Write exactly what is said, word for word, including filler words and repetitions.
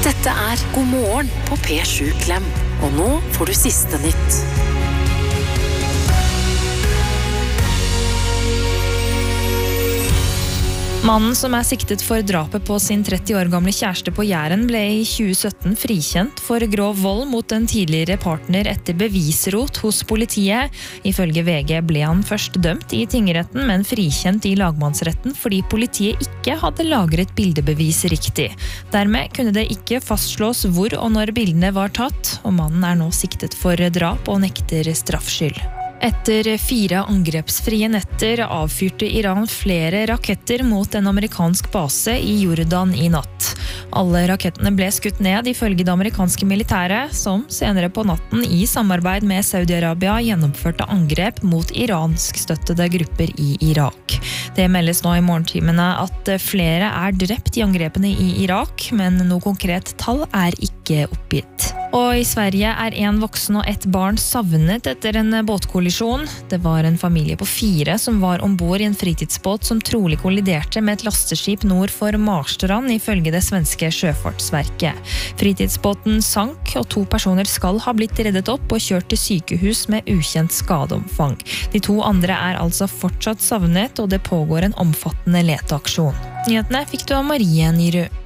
Dette er God morgen på P sju Klem, og nå får du siste nytt. Mannen som er siktet for drapet på sin tretti år gamle kjæreste på Jæren ble i tjue sytten frikjent for grov vold mot en tidligere partner etter bevisrot hos politiet. Ifølge V G ble han først dømt i tingretten, men frikjent i lagmannsretten fordi politiet ikke hadde lagret bildebevis riktig. Dermed kunne det ikke fastslås hvor og når bildene var tatt, og mannen er nå siktet for drap og nekter straffskyld. Etter fire angrepsfrie netter avfyrte Iran flere raketter mot en amerikansk base i Jordan i natt. Alle rakettene ble skutt ned ifølge det amerikanske militæret, som senere på natten i samarbeid med Saudi-Arabia gjennomførte angrep mot iranskstøttede grupper i Irak. Det meldes nå i morgentimene at flere er drept i angrepene i Irak, men noe konkret tall er ikke oppgitt. Og i Sverige er en voksen og ett barn savnet etter en båtkollisjon. Det var en familie på fire som var ombord i en fritidsbåt som trolig kolliderte med et lasteskip nord for Marstrand, ifølge det svenske sjøfartsverket. Fritidsbåten sank, og to personer skal ha blitt reddet opp og kjørt til sykehus med ukjent skadeomfang. De to andre er altså fortsatt savnet, og det pågår en omfattende leteaksjon. Nyhetene fikk du av Marie Nyrud.